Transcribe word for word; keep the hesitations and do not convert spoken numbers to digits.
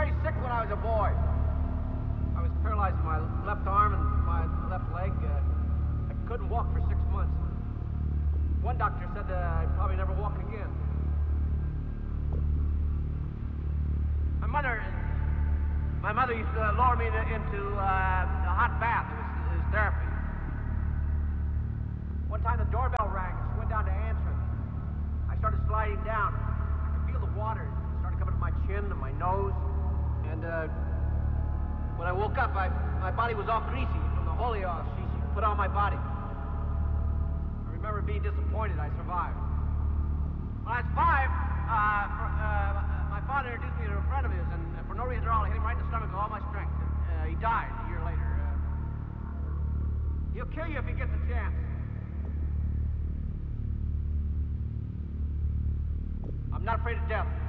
very sick when I was a boy. I was paralyzed in my left arm and my left leg. Uh, I couldn't walk for six months. One doctor said uh, I'd probably never walk again. My mother, my mother used to lower me into, into uh, a hot bath. It was, it was therapy. One time the doorbell rang and she went down to answer it. I started sliding down. I could feel the water. It started coming to my chin and my nose. And uh, when I woke up, I, my body was all greasy from the holy oil she, she put on my body. I remember being disappointed I survived. When I was five, uh, for, uh, my father introduced me to a friend of his, and uh, for no reason at all, I hit him right in the stomach with all my strength. Uh, he died a year later. Uh, he'll kill you if he gets a chance. I'm not afraid of death.